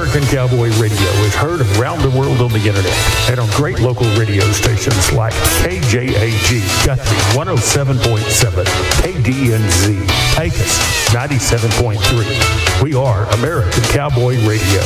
American Cowboy Radio is heard around the world on the internet and on great local radio stations like KJAG, Guthrie 107.7, KDNZ, Pecos 97.3. We are American Cowboy Radio.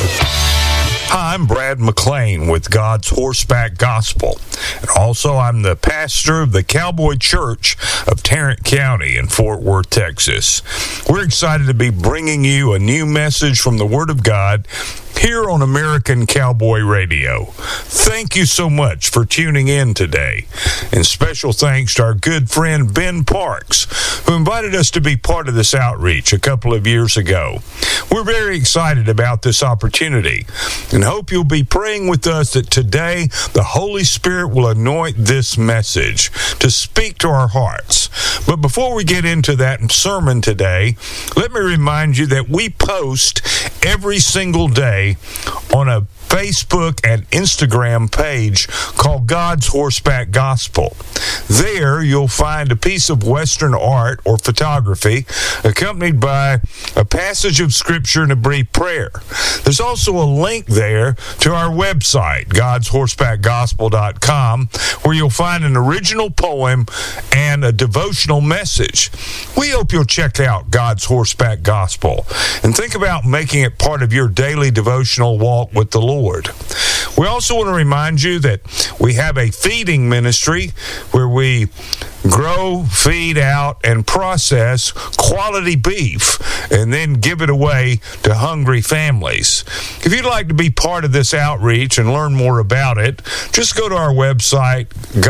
Hi, I'm Brad McClain with God's Horseback Gospel. And also, I'm the pastor of the Cowboy Church of Tarrant County in Fort Worth, Texas. We're excited to be bringing you a new message from the Word of God here on American Cowboy Radio. Thank you so much for tuning in today. And special thanks to our good friend Ben Parks, who invited us to be part of this outreach a couple of years ago. We're very excited about this opportunity and hope you'll be praying with us that today the Holy Spirit will anoint this message to speak to our hearts. But before we get into that sermon today, let me remind you that we post every single day on a Facebook and Instagram page called God's Horseback Gospel. There you'll find a piece of Western art or photography accompanied by a passage of Scripture and a brief prayer. There's also a link there to our website, godshorsebackgospel.com, where you'll find an original poem and a devotional message. We hope you'll check out God's Horseback Gospel and think about making it part of your daily devotional walk with the Lord. We also want to remind you that we have a feeding ministry where we grow, feed out, and process quality beef and then give it away to hungry families. If you'd like to be part of this outreach and learn more about it, just go to our website,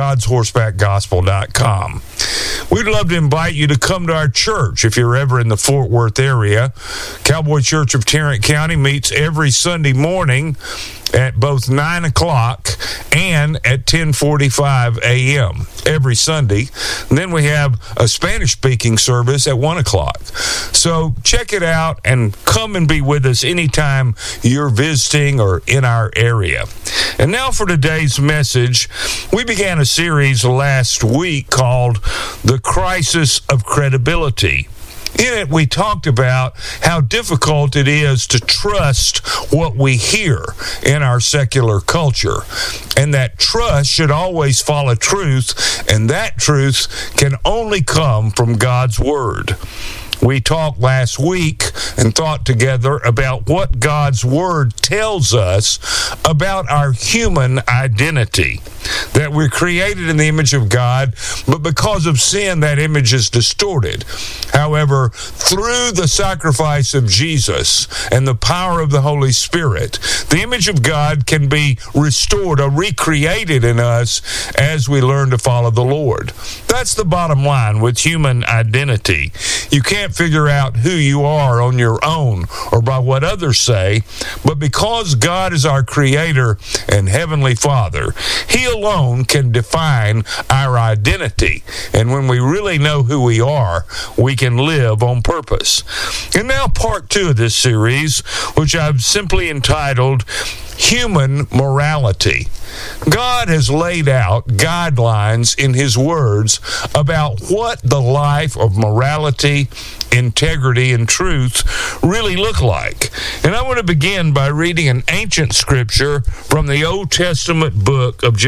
godshorsebackgospel.com. We'd love to invite you to come to our church if you're ever in the Fort Worth area. Cowboy Church of Tarrant County meets every Sunday morning at both 9 o'clock and at 10:45 a.m. every Sunday. And then we have a Spanish-speaking service at 1 o'clock. So check it out and come and be with us anytime you're visiting or in our area. And now for today's message. We began a series last week called The Crisis of Credibility. In it, we talked about how difficult it is to trust what we hear in our secular culture, and that trust should always follow truth, and that truth can only come from God's Word. We talked last week and thought together about what God's Word tells us about our human identity, that we're created in the image of God, but because of sin, that image is distorted. However, through the sacrifice of Jesus and the power of the Holy Spirit, the image of God can be restored or recreated in us as we learn to follow the Lord. That's the bottom line with human identity. You can't figure out who you are on your own or by what others say, but because God is our Creator and Heavenly Father, He alone can define our identity. And when we really know who we are, we can live on purpose. And now part 2 of this series, which I've simply entitled Human Morality. God has laid out guidelines in His words about what the life of morality, integrity, and truth really look like. And I want to begin by reading an ancient scripture from the Old Testament book of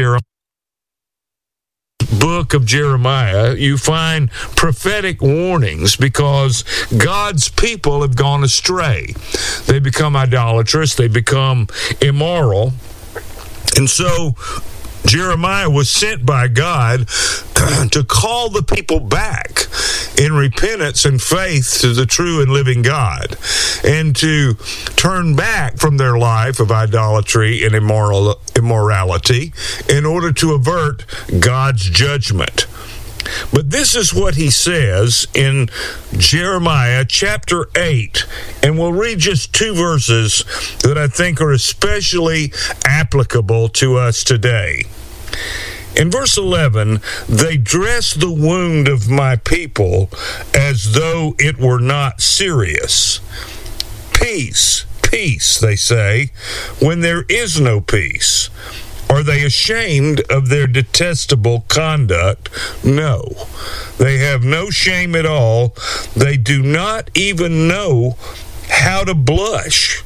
Jeremiah. You find prophetic warnings because God's people have gone astray. They become idolatrous, they become immoral. And so Jeremiah was sent by God to call the people back in repentance and faith to the true and living God, and to turn back from their life of idolatry and immorality in order to avert God's judgment. But this is what he says in Jeremiah chapter 8, and we'll read just 2 verses that I think are especially applicable to us today. In verse 11, they dress the wound of my people as though it were not serious. Peace, peace, they say, when there is no peace. Are they ashamed of their detestable conduct? No. They have no shame at all. They do not even know how to blush.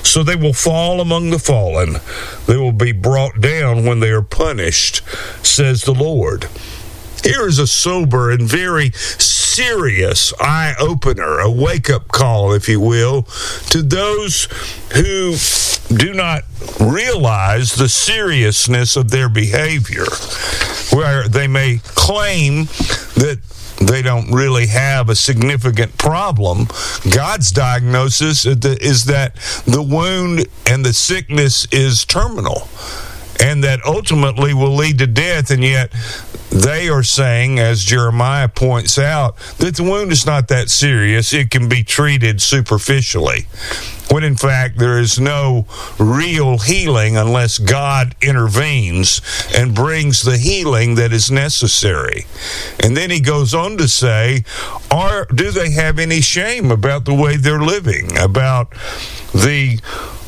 So they will fall among the fallen. They will be brought down when they are punished, says the Lord. Here is a sober and very serious eye-opener, a wake-up call, if you will, to those who do not realize the seriousness of their behavior, where they may claim that they don't really have a significant problem. God's diagnosis is that the wound and the sickness is terminal, and that ultimately will lead to death, and yet they are saying, as Jeremiah points out, that the wound is not that serious. It can be treated superficially, when in fact there is no real healing unless God intervenes and brings the healing that is necessary. And then he goes on to say, do they have any shame about the way they're living, about the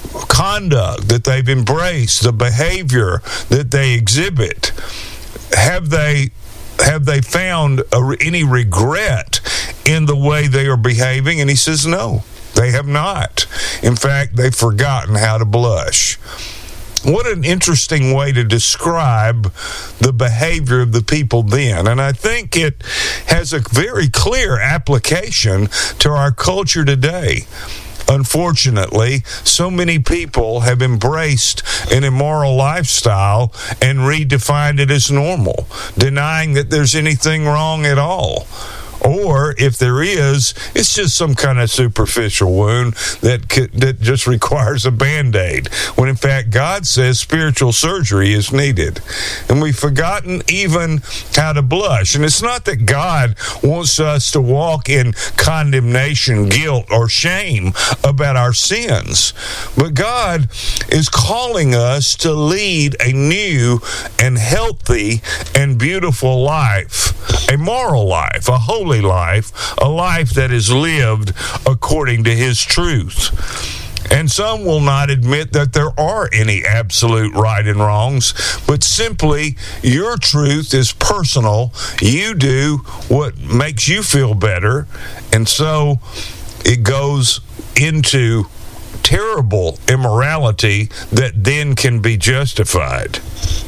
conduct that they've embraced, the behavior that they exhibit? Have they found any regret in the way they are behaving? And he says, no, they have not. In fact, they've forgotten how to blush. What an interesting way to describe the behavior of the people then. And I think it has a very clear application to our culture today. Unfortunately, so many people have embraced an immoral lifestyle and redefined it as normal, denying that there's anything wrong at all. Or if there is, it's just some kind of superficial wound that just requires a Band-Aid, when in fact God says spiritual surgery is needed. And we've forgotten even how to blush. And it's not that God wants us to walk in condemnation, guilt, or shame about our sins, but God is calling us to lead a new and healthy and beautiful life, a moral life, a holy life, a life that is lived according to his truth. And some will not admit that there are any absolute right and wrongs, but simply your truth is personal. You do what makes you feel better, and so it goes into terrible immorality that then can be justified.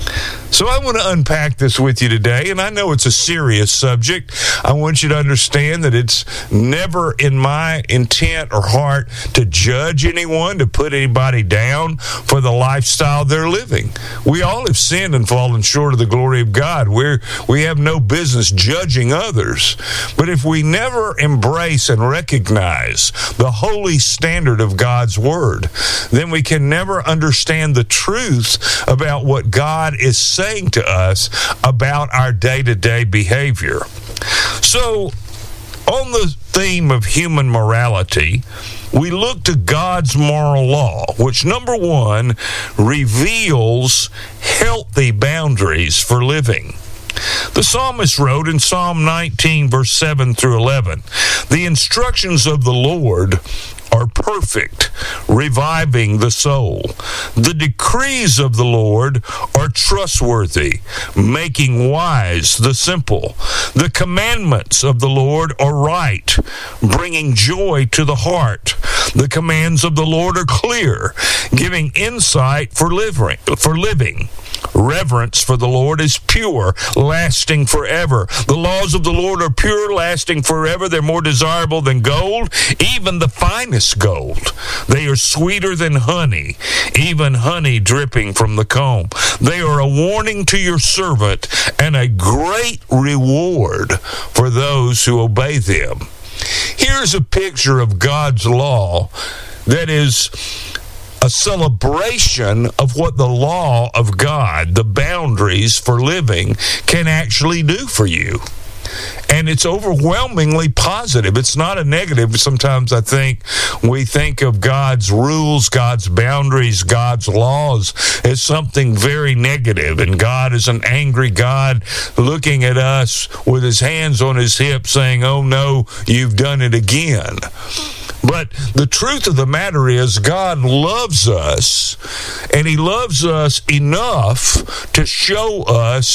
So I want to unpack this with you today, and I know it's a serious subject. I want you to understand that it's never in my intent or heart to judge anyone, to put anybody down for the lifestyle they're living. We all have sinned and fallen short of the glory of God. We have no business judging others. But if we never embrace and recognize the holy standard of God's Word, then we can never understand the truth about what God is saying to us about our day-to-day behavior. So, on the theme of human morality, we look to God's moral law, which, number one, reveals healthy boundaries for living. The psalmist wrote in Psalm 19, verse 7 through 11, "The instructions of the Lord are perfect, reviving the soul. The decrees of the Lord are trustworthy, making wise the simple. The commandments of the Lord are right, bringing joy to the heart. The commands of the Lord are clear, giving insight for living. Reverence for the Lord is pure, lasting forever. The laws of the Lord are pure, lasting forever. They're more desirable than gold, even the finest gold. They are sweeter than honey, even honey dripping from the comb. They are a warning to your servant and a great reward for those who obey them." Here's a picture of God's law that is a celebration of what the law of God, the boundaries for living, can actually do for you. And it's overwhelmingly positive. It's not a negative. Sometimes I think we think of God's rules, God's boundaries, God's laws as something very negative. And God is an angry God looking at us with his hands on his hips saying, "Oh no, you've done it again." But the truth of the matter is God loves us, and he loves us enough to show us